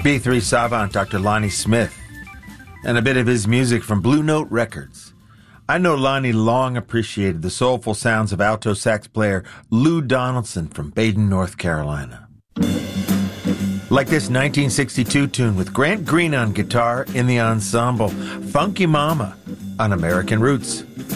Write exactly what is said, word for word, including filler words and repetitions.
B three savant Doctor Lonnie Smith, and a bit of his music from Blue Note Records. I know Lonnie long appreciated the soulful sounds of alto sax player Lou Donaldson from Baden, North Carolina. Like this nineteen sixty-two tune with Grant Green on guitar in the ensemble, Funky Mama on American Roots.